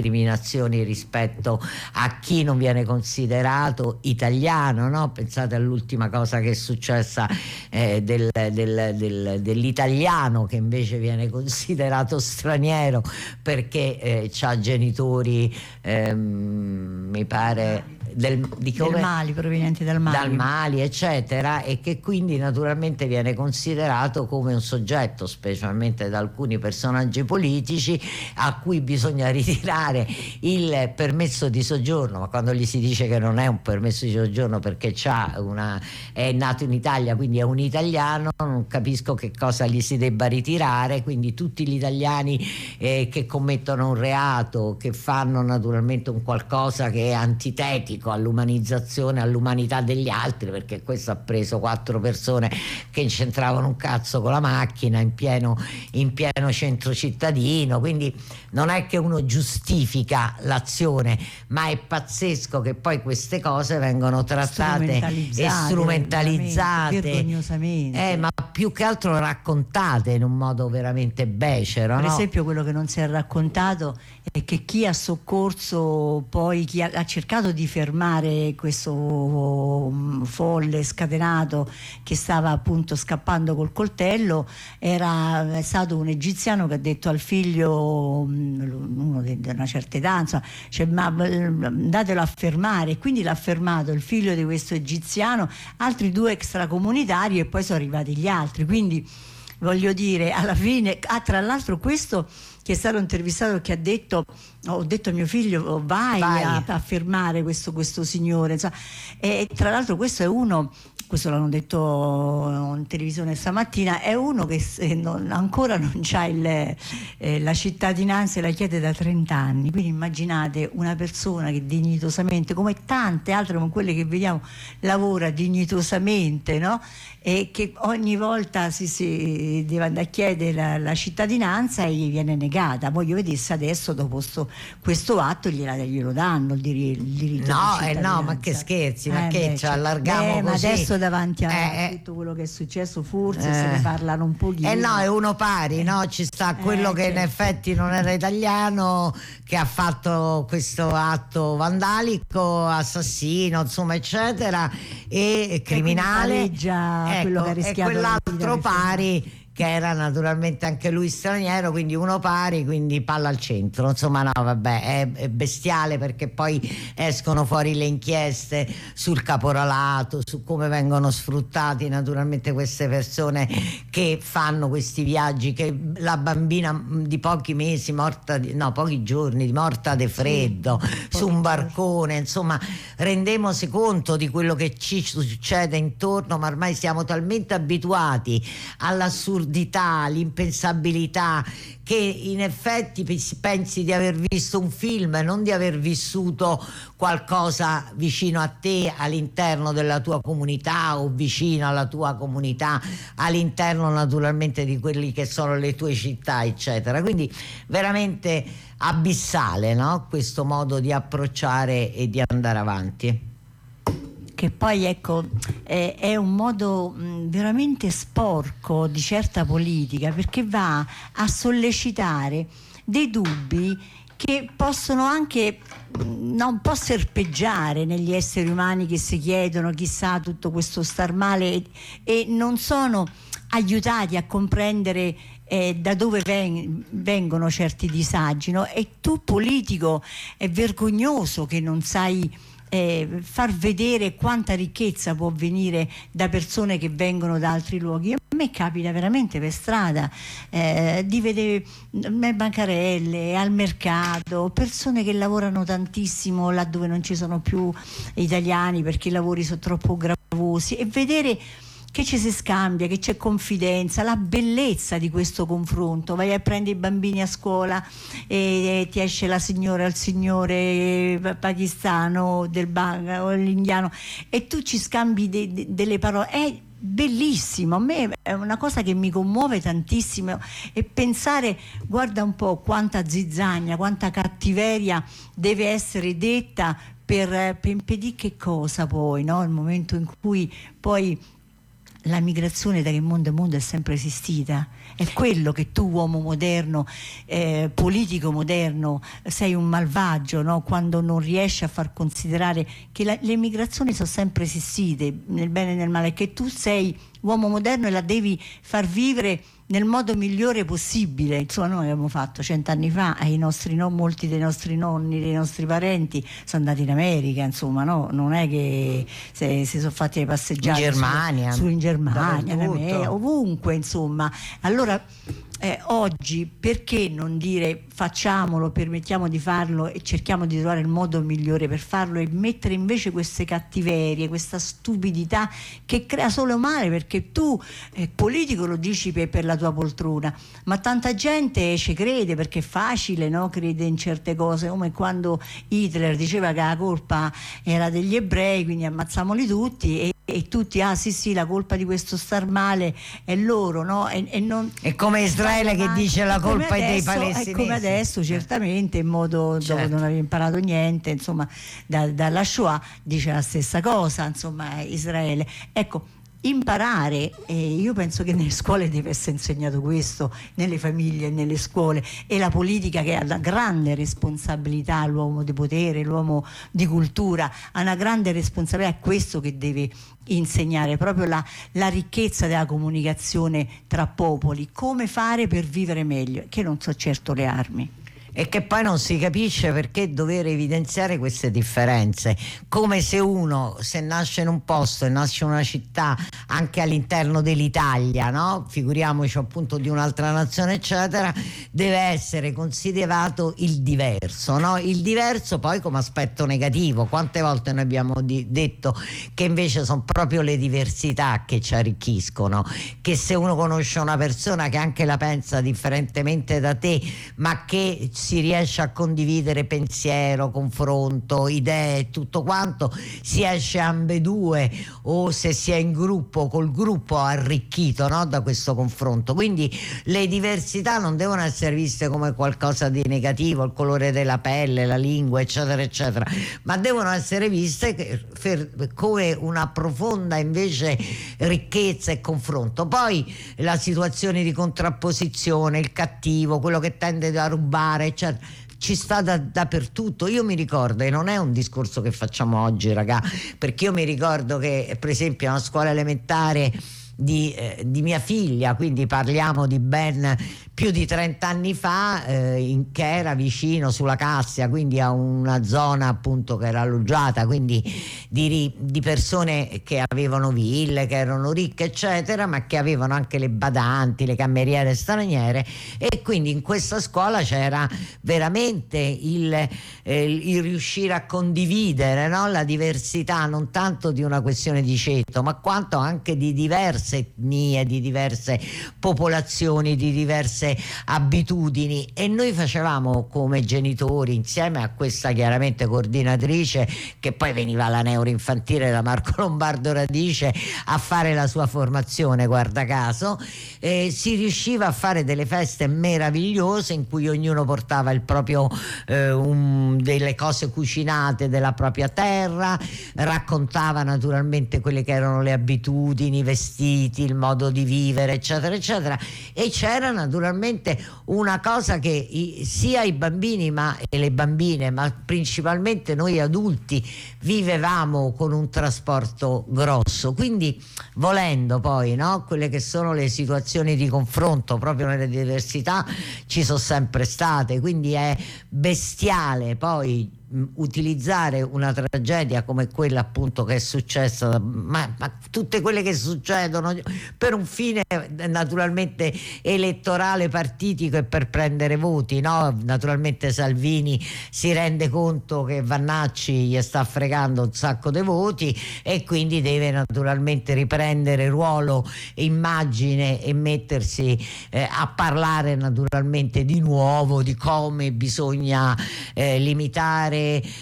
discriminazioni rispetto a chi non viene considerato italiano, no? Pensate all'ultima cosa che è successa dell'italiano che invece viene considerato straniero perché ha genitori mi pare del Mali, provenienti dal Mali, eccetera, e che quindi naturalmente viene considerato come un soggetto, specialmente da alcuni personaggi politici, a cui bisogna ritirare il permesso di soggiorno. Ma quando gli si dice che non è un permesso di soggiorno perché è nato in Italia, quindi è un italiano, non capisco che cosa gli si debba ritirare. Quindi tutti gli italiani che commettono un reato, che fanno naturalmente un qualcosa che è antitetico all'umanizzazione, all'umanità degli altri, perché questo ha preso 4 persone che c'entravano un cazzo con la macchina in pieno centro cittadino. Quindi non è che uno giustifica l'azione, ma è pazzesco che poi queste cose vengono trattate e strumentalizzate vergognosamente, ma più che altro raccontate in un modo veramente becero, per no? esempio quello che non si è raccontato è che chi ha soccorso, poi chi ha cercato di fermare questo folle scatenato che stava appunto scappando col coltello, è stato un egiziano che ha detto al figlio, uno di una certa età, insomma, cioè, ma datelo a fermare. Quindi l'ha fermato il figlio di questo egiziano, altri 2 extracomunitari, e poi sono arrivati gli altri. Quindi voglio dire, alla fine, tra l'altro questo che è stato intervistato, che ha detto, ho detto a mio figlio vai. A fermare questo signore, insomma. E tra l'altro questo l'hanno detto in televisione stamattina, è uno che ancora non c'ha la cittadinanza e la chiede da 30 anni. Quindi immaginate una persona che dignitosamente, come tante altre come quelle che vediamo, lavora dignitosamente, no? E che ogni volta si deve andare a chiedere la cittadinanza e gli viene negata. Voglio vedere se adesso dopo questo atto glielo danno il diritto di cittadinanza. No, ma che scherzi, ma che ci allarghiamo così? Ma adesso davanti a tutto quello che è successo forse se ne parlano un pochino. No, è uno pari, no? Ci sta quello che in effetti non era italiano, che ha fatto questo atto vandalico, assassino, insomma, eccetera, e criminale, quello che ha rischiato, e quell'altro pari che era naturalmente anche lui straniero, quindi uno pari, quindi palla al centro. Insomma, no, vabbè, è bestiale, perché poi escono fuori le inchieste sul caporalato, su come vengono sfruttati naturalmente queste persone che fanno questi viaggi, che la bambina di pochi mesi pochi giorni morta di freddo su un barcone. Insomma, rendemosi conto di quello che ci succede intorno, ma ormai siamo talmente abituati all'assurdità, all'impensabilità, che in effetti pensi di aver visto un film e non di aver vissuto qualcosa vicino a te, all'interno della tua comunità, o vicino alla tua comunità, all'interno naturalmente di quelli che sono le tue città, eccetera. Quindi veramente abissale, no? Questo modo di approcciare e di andare avanti. Che poi ecco è un modo veramente sporco di certa politica, perché va a sollecitare dei dubbi che possono anche un po' serpeggiare negli esseri umani che si chiedono chissà tutto questo star male, e non sono aiutati a comprendere da dove vengono certi disagi, no? E tu politico è vergognoso che non sai far vedere quanta ricchezza può venire da persone che vengono da altri luoghi. A me capita veramente per strada di vedere le bancarelle, al mercato, persone che lavorano tantissimo laddove non ci sono più italiani perché i lavori sono troppo gravosi, e vedere che ci si scambia, che c'è confidenza, la bellezza di questo confronto. Vai a prendere i bambini a scuola e ti esce la signora, il signore pakistano o l'indiano, e tu ci scambi delle parole. È bellissimo, a me è una cosa che mi commuove tantissimo, e pensare, guarda un po' quanta zizzagna, quanta cattiveria deve essere detta per impedire che cosa poi, no? Il momento in cui poi la migrazione da che mondo a mondo è sempre esistita. È quello che tu, uomo moderno, politico moderno, sei un malvagio, no? Quando non riesci a far considerare che le migrazioni sono sempre esistite, nel bene e nel male, che tu sei uomo moderno e la devi far vivere nel modo migliore possibile. Insomma, noi abbiamo fatto 100 anni fa, molti dei nostri nonni, dei nostri parenti sono andati in America, insomma, no? Non è che si sono fatti le passeggiate in Germania, in America, ovunque, insomma. Allora oggi perché non dire facciamolo, permettiamo di farlo e cerchiamo di trovare il modo migliore per farlo, e mettere invece queste cattiverie, questa stupidità che crea solo male, perché tu politico lo dici per la tua poltrona, ma tanta gente ci crede perché è facile, no? Crede in certe cose, come quando Hitler diceva che la colpa era degli ebrei, quindi ammazziamoli tutti, e tutti sì, la colpa di questo star male è loro, no? E non, è come Israele che dice la colpa è dei palestinesi. È come adesso, certamente, in modo dopo non aver imparato niente, insomma, dalla Shoah dice la stessa cosa, insomma, Israele. Ecco, imparare, io penso che nelle scuole deve essere insegnato questo, nelle famiglie, nelle scuole, e la politica, che ha la grande responsabilità, l'uomo di potere, l'uomo di cultura, ha una grande responsabilità, è questo che deve insegnare, proprio la ricchezza della comunicazione tra popoli, come fare per vivere meglio, che non so certo le armi. E che poi non si capisce perché dover evidenziare queste differenze, come se uno, se nasce in un posto e nasce in una città anche all'interno dell'Italia, no? Figuriamoci appunto di un'altra nazione eccetera, deve essere considerato il diverso, no? Il diverso poi come aspetto negativo. Quante volte noi abbiamo detto che invece sono proprio le diversità che ci arricchiscono, che se uno conosce una persona che anche la pensa differentemente da te, ma che si riesce a condividere pensiero, confronto, idee, tutto quanto, si esce ambedue, o se si è in gruppo, col gruppo arricchito, no? Da questo confronto. Quindi le diversità non devono essere viste come qualcosa di negativo, il colore della pelle, la lingua, eccetera eccetera, ma devono essere viste come una profonda invece ricchezza e confronto. Poi la situazione di contrapposizione, il cattivo, quello che tende a rubare, cioè, ci sta dappertutto. Io mi ricordo, e non è un discorso che facciamo oggi, raga, perché io mi ricordo che per esempio a una scuola elementare di mia figlia, quindi parliamo di ben più di 30 anni fa, che era vicino sulla Cassia, quindi a una zona appunto che era alloggiata, quindi di persone che avevano ville, che erano ricche eccetera, ma che avevano anche le badanti, le cameriere straniere, e quindi in questa scuola c'era veramente il riuscire a condividere, no? La diversità, non tanto di una questione di ceto, ma quanto anche di diverse etnie, di diverse popolazioni, di diverse abitudini. E noi facevamo come genitori, insieme a questa chiaramente coordinatrice, che poi veniva alla neuroinfantile da Marco Lombardo Radice a fare la sua formazione, guarda caso, si riusciva a fare delle feste meravigliose in cui ognuno portava il proprio delle cose cucinate della propria terra, raccontava naturalmente quelle che erano le abitudini, i vestiti, il modo di vivere eccetera eccetera, e c'era naturalmente una cosa che sia i bambini e le bambine, ma principalmente noi adulti, vivevamo con un trasporto grosso. Quindi volendo poi, no, quelle che sono le situazioni di confronto proprio nelle diversità ci sono sempre state, quindi è bestiale poi utilizzare una tragedia come quella appunto che è successa, ma tutte quelle che succedono per un fine naturalmente elettorale, partitico, e per prendere voti, no? Naturalmente Salvini si rende conto che Vannacci gli sta fregando un sacco di voti e quindi deve naturalmente riprendere ruolo e immagine e mettersi a parlare naturalmente di nuovo di come bisogna limitare,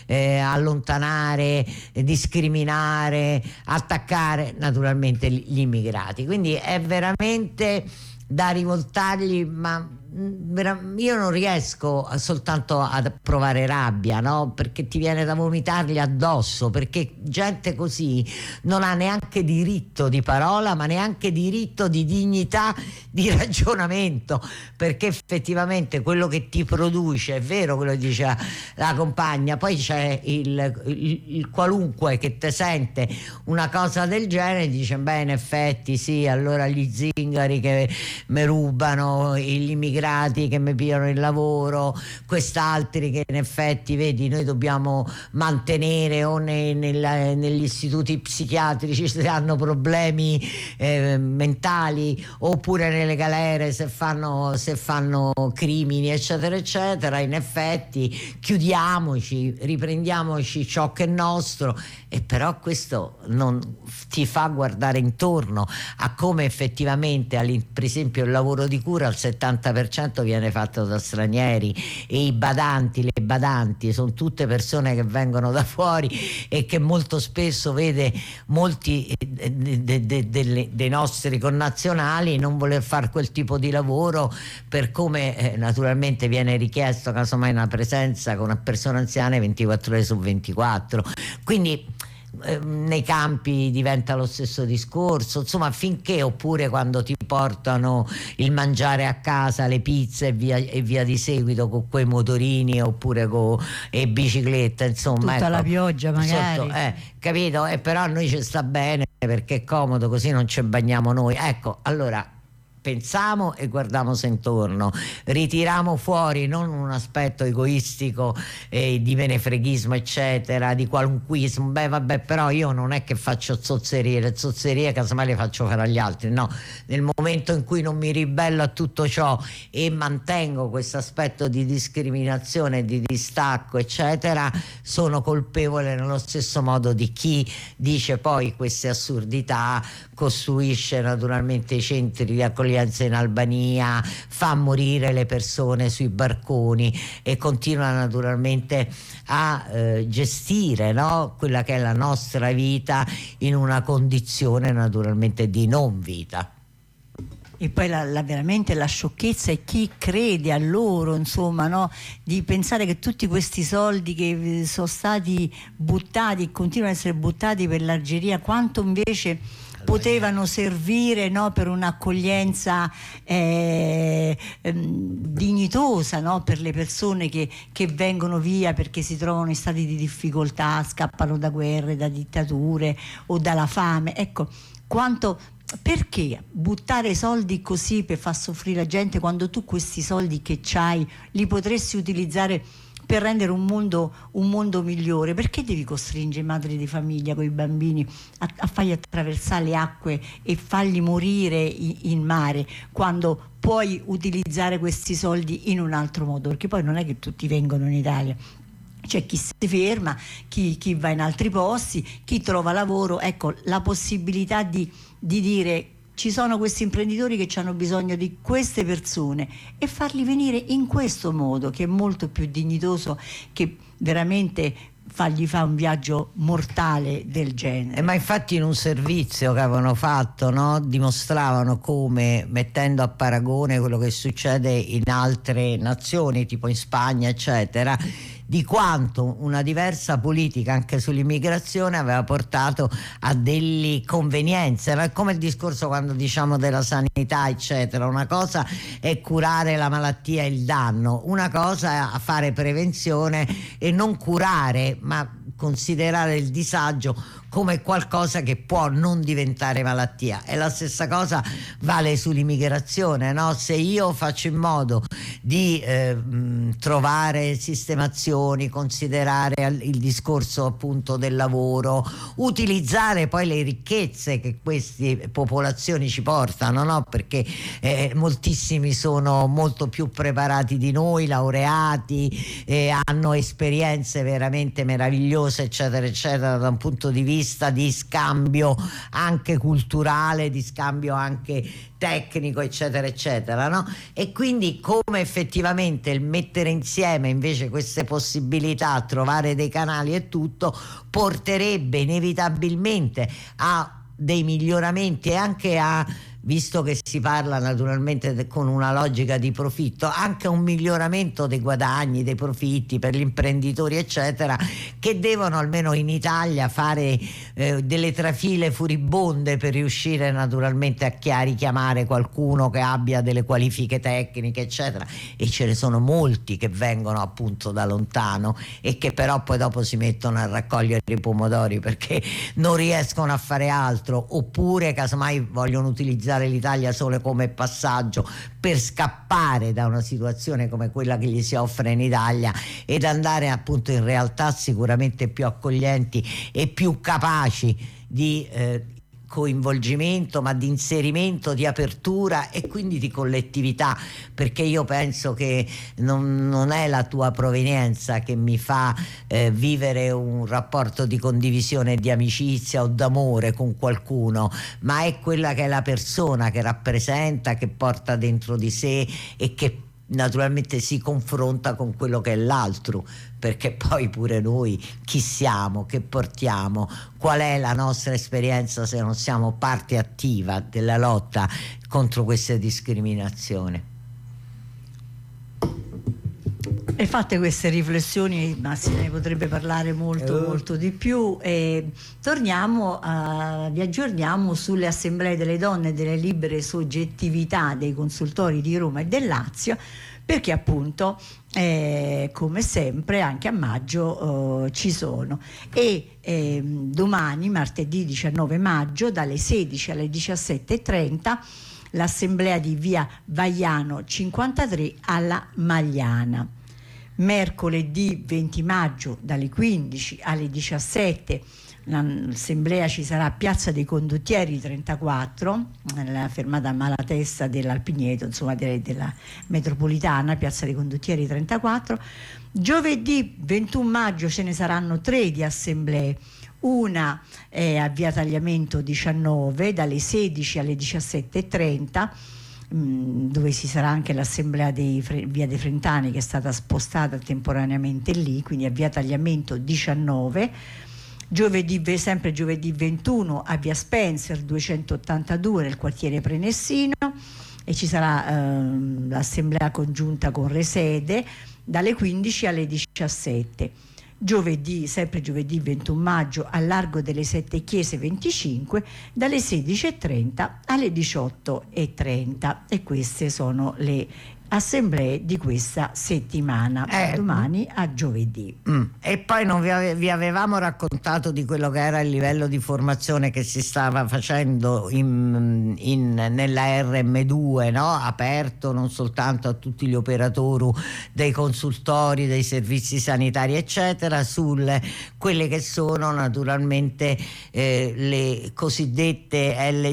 allontanare, discriminare, attaccare naturalmente gli immigrati. Quindi è veramente da rivoltargli, ma io non riesco soltanto a provare rabbia, no? Perché ti viene da vomitargli addosso, perché gente così non ha neanche diritto di parola, ma neanche diritto di dignità di ragionamento, perché effettivamente quello che ti produce, è vero quello che dice la compagna, poi c'è il qualunque che te sente una cosa del genere e dice beh, in effetti sì, allora gli zingari che mi rubano, gli immigrati che mi pigliano il lavoro, quest'altri che in effetti vedi noi dobbiamo mantenere o negli istituti psichiatrici se hanno problemi mentali, oppure nelle galere se fanno crimini eccetera eccetera. In effetti chiudiamoci, riprendiamoci ciò che è nostro, e però questo non ti fa guardare intorno a come effettivamente per esempio il lavoro di cura al 70% viene fatto da stranieri, e i badanti, le badanti sono tutte persone che vengono da fuori e che molto spesso vede molti dei nostri connazionali non voler fare quel tipo di lavoro per come naturalmente viene richiesto casomai una presenza con una persona anziana 24 ore su 24. Quindi nei campi diventa lo stesso discorso, insomma, finché, oppure quando ti portano il mangiare a casa, le pizze e via di seguito con quei motorini oppure e biciclette, insomma, tutta la pioggia magari capito? Però a noi ci sta bene perché è comodo, così non ci bagniamo noi, ecco. Allora pensiamo e guardiamo intorno, ritiriamo fuori non un aspetto egoistico di menefreghismo eccetera, di qualunquismo, beh vabbè, però io non è che faccio zozzerie, le zozzerie casomai le faccio fare agli altri, no, nel momento in cui non mi ribello a tutto ciò e mantengo questo aspetto di discriminazione, di distacco eccetera, sono colpevole nello stesso modo di chi dice poi queste assurdità, costruisce naturalmente i centri di accoglienza in Albania, fa morire le persone sui barconi e continua naturalmente a gestire, no, quella che è la nostra vita in una condizione naturalmente di non vita. E poi veramente la sciocchezza è chi crede a loro, insomma, no? Di pensare che tutti questi soldi che sono stati buttati e continuano ad essere buttati per l'Algeria, quanto invece potevano servire, no, per un'accoglienza dignitosa, no, per le persone che vengono via perché si trovano in stati di difficoltà, scappano da guerre, da dittature o dalla fame. Ecco, perché buttare soldi così per far soffrire la gente quando tu questi soldi che c'hai li potresti utilizzare per rendere un mondo migliore? Perché devi costringere madri di famiglia con i bambini a fargli attraversare le acque e farli morire in mare, quando puoi utilizzare questi soldi in un altro modo? Perché poi non è che tutti vengono in Italia, c'è chi si ferma, chi va in altri posti, chi trova lavoro. Ecco, la possibilità di dire ci sono questi imprenditori che hanno bisogno di queste persone e farli venire in questo modo, che è molto più dignitoso che veramente fargli fare un viaggio mortale del genere. Ma infatti in un servizio che avevano fatto, no, dimostravano come, mettendo a paragone quello che succede in altre nazioni tipo in Spagna eccetera, di quanto una diversa politica anche sull'immigrazione aveva portato a delle convenienze. È come il discorso quando diciamo della sanità eccetera, una cosa è curare la malattia e il danno, una cosa è fare prevenzione e non curare ma considerare il disagio come qualcosa che può non diventare malattia. E la stessa cosa vale sull'immigrazione, no? Se io faccio in modo di trovare sistemazioni, considerare il discorso appunto del lavoro, utilizzare poi le ricchezze che queste popolazioni ci portano, no? Perché moltissimi sono molto più preparati di noi, laureati, hanno esperienze veramente meravigliose eccetera eccetera, da un punto di vista di scambio anche culturale, di scambio anche tecnico eccetera eccetera, no? E quindi come effettivamente il mettere insieme invece queste possibilità, trovare dei canali e tutto, porterebbe inevitabilmente a dei miglioramenti e anche a visto che si parla naturalmente con una logica di profitto, anche un miglioramento dei guadagni, dei profitti per gli imprenditori eccetera, che devono almeno in Italia fare delle trafile furibonde per riuscire naturalmente a richiamare qualcuno che abbia delle qualifiche tecniche eccetera, e ce ne sono molti che vengono appunto da lontano e che però poi dopo si mettono a raccogliere i pomodori perché non riescono a fare altro, oppure casomai vogliono utilizzare l'Italia solo come passaggio per scappare da una situazione come quella che gli si offre in Italia ed andare appunto in realtà sicuramente più accoglienti e più capaci di coinvolgimento, ma di inserimento, di apertura e quindi di collettività, perché io penso che non è la tua provenienza che mi fa vivere un rapporto di condivisione, di amicizia o d'amore con qualcuno, ma è quella che è la persona che rappresenta, che porta dentro di sé e che naturalmente si confronta con quello che è l'altro, perché poi pure noi chi siamo, che portiamo, qual è la nostra esperienza se non siamo parte attiva della lotta contro queste discriminazioni. E fatte queste riflessioni, ma se ne potrebbe parlare molto di più, e vi aggiorniamo sulle assemblee delle donne e delle libere soggettività dei consultori di Roma e del Lazio, perché appunto come sempre anche a maggio ci sono, e domani martedì 19 maggio dalle 16 alle 17:30 l'assemblea di via Vaiano 53 alla Magliana. Mercoledì 20 maggio dalle 15 alle 17 l'assemblea ci sarà a Piazza dei Condottieri 34, nella fermata Malatesta dell'Alpigneto, insomma della metropolitana, Piazza dei Condottieri 34. Giovedì 21 maggio ce ne saranno 3 di assemblee. Una è a via Tagliamento 19 dalle 16 alle 17:30, dove ci sarà anche l'assemblea di via dei Frentani, che è stata spostata temporaneamente lì, quindi a via Tagliamento 19. Sempre giovedì 21 a via Spencer 282 nel quartiere Prenessino, e ci sarà l'assemblea congiunta con Resede dalle 15 alle 17. Sempre giovedì 21 maggio a Largo delle Sette Chiese 25 dalle 16:30 alle 18:30, e queste sono le assemblee di questa settimana, domani a giovedì. E poi non vi avevamo raccontato di quello che era il livello di formazione che si stava facendo nella RM2, no? Aperto non soltanto a tutti gli operatori dei consultori, dei servizi sanitari eccetera, sulle quelle che sono naturalmente le cosiddette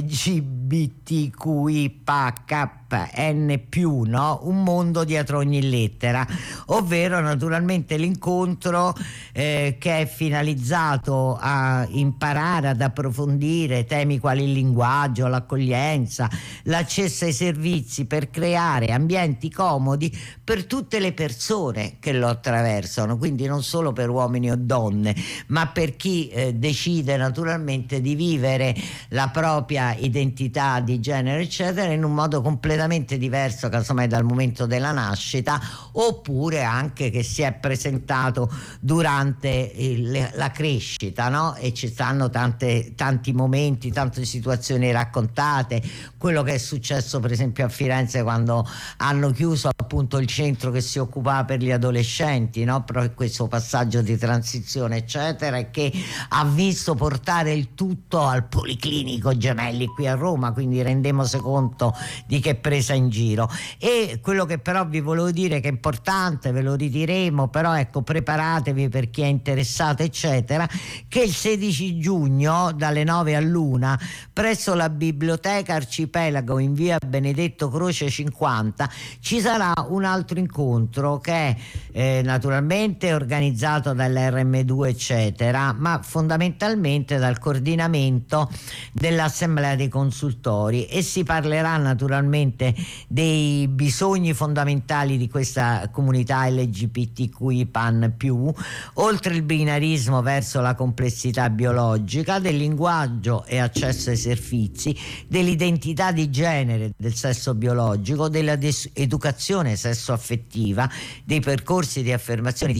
LGBTQIAKN+, no? Un mondo dietro ogni lettera, ovvero naturalmente l'incontro che è finalizzato a imparare ad approfondire temi quali il linguaggio, l'accoglienza, l'accesso ai servizi, per creare ambienti comodi per tutte le persone che lo attraversano, quindi non solo per uomini o donne, ma per chi decide naturalmente di vivere la propria identità di genere eccetera in un modo completamente diverso casomai dal momento della nascita, oppure anche che si è presentato durante la crescita, no? E ci stanno tanti momenti, tante situazioni raccontate, quello che è successo per esempio a Firenze quando hanno chiuso appunto il centro che si occupava per gli adolescenti, no? Però questo passaggio di transizione eccetera, e che ha visto portare il tutto al Policlinico Gemelli qui a Roma, quindi rendiamoci conto di che presa in giro. E quello che però vi volevo dire che è importante, ve lo ridiremo, però ecco, preparatevi per chi è interessato eccetera, che il 16 giugno dalle 9 all'1 presso la Biblioteca Arcipelago in via Benedetto Croce 50 ci sarà un altro incontro che è naturalmente organizzato dall'RM2 eccetera, ma fondamentalmente dal coordinamento dell'Assemblea dei Consultori, e si parlerà naturalmente naturalmente dei bisogni fondamentali di questa comunità LGBTQI+, oltre il binarismo verso la complessità biologica, del linguaggio e accesso ai servizi, dell'identità di genere, del sesso biologico, della educazione sessuaffettiva, dei percorsi di affermazione